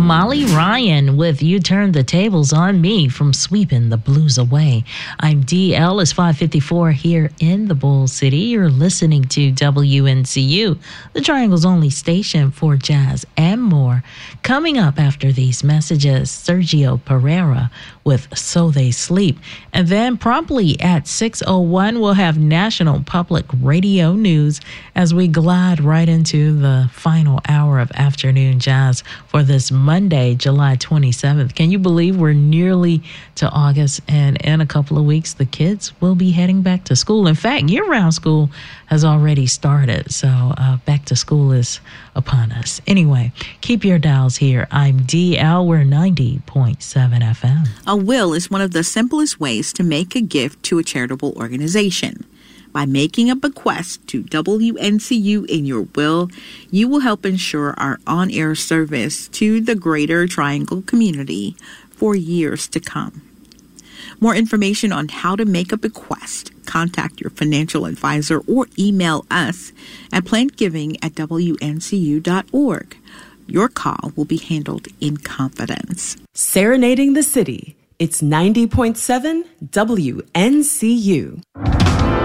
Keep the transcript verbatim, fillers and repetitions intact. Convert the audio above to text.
Molly Ryan with You Turned the Tables on Me from Sweeping the Blues Away. I'm D L. It's five fifty-four here in the Bull City. You're listening to W N C U, the Triangle's only station for jazz and more. Coming up after these messages, Sergio Pereira with So They Sleep. And then promptly at six oh one, we'll have National Public Radio News as we glide right into the final hour of afternoon jazz for this Monday, July twenty-seventh. Can you believe we're nearly to August, and in a couple of weeks, the kids will be heading back to school. In fact, year-round school has already started, so uh, back to school is upon us. Anyway, keep your dials here. I'm D L. We're ninety point seven F M. A will is one of the simplest ways to make a gift to a charitable organization. By making a bequest to W N C U in your will, you will help ensure our on-air service to the Greater Triangle community for years to come. More information on how to make a bequest, contact your financial advisor or email us at plantgiving at W N C U dot org. Your call will be handled in confidence. Serenading the City. It's ninety point seven W N C U.